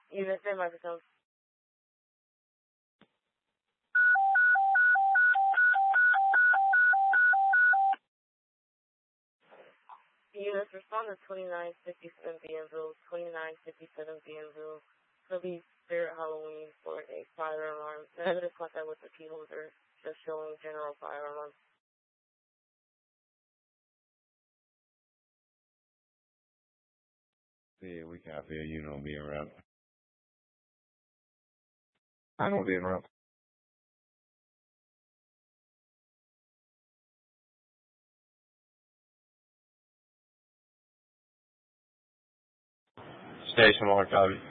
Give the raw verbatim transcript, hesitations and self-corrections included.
You missed it, microphone. Units respond to twenty-nine fifty-seven Bienville, twenty-nine fifty-seven Bienville. It'll be Spirit Halloween for a fire alarm. Negative contact with the key holder, just showing general fire alarm. Yeah, we copy you. You know, be around. I don't be around. Station one, copy.